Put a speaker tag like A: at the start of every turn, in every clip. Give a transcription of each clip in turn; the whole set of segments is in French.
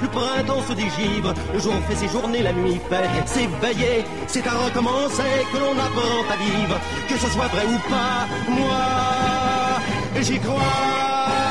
A: plus printemps se dégivre. Le jour fait ses journées, la nuit fait ses veillées. C'est à recommencer que l'on apprend à vivre. Que ce soit vrai ou pas, moi, j'y crois.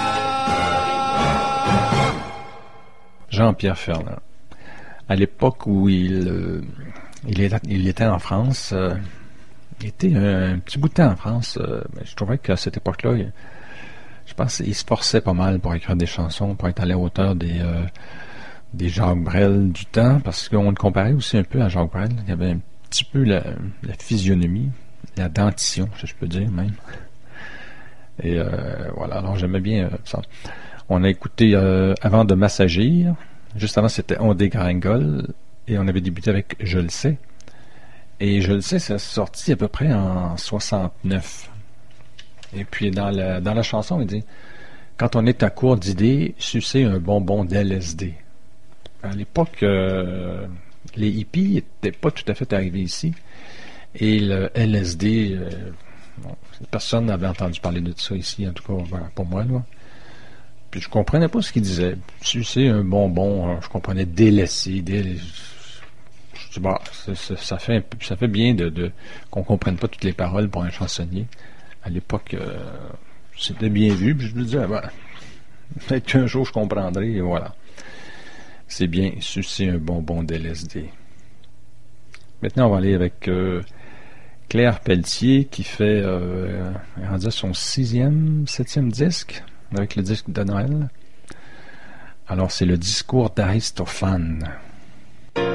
B: Jean-Pierre Ferland. À l'époque où il était en France, il était un petit bout de temps en France, mais je trouvais qu'à cette époque-là, je pense qu'il se forçait pas mal pour écrire des chansons, pour être à la hauteur des Jacques Brel du temps, parce qu'on le comparait aussi un peu à Jacques Brel. Il y avait un petit peu la physionomie, la dentition, si je peux dire même. Et voilà, alors j'aimais bien ça. On a écouté avant de M'assagir. Juste avant, c'était On dégringole. Et on avait débuté avec Je le sais. Et Je le sais, c'est sorti à peu près en 69. Et puis dans la chanson, il dit « Quand on est à court d'idées, sucer un bonbon d'LSD. » À l'époque, les hippies n'étaient pas tout à fait arrivés ici. Et le LSD, personne n'avait entendu parler de ça ici, en tout cas voilà, pour moi, là. Puis je comprenais pas ce qu'il disait. Sucer un bonbon, je comprenais délaisser. Je dis, bah, ça fait bien de qu'on comprenne pas toutes les paroles pour un chansonnier. À l'époque, c'était bien vu. Puis je me disais, peut-être qu'un jour je comprendrai. Et voilà. C'est bien, sucer un bonbon d'LSD. Maintenant, on va aller avec Claire Pelletier qui fait rendu à son 6e, 7e disque. Avec le disque de Noël. Alors, c'est le discours d'Aristophane.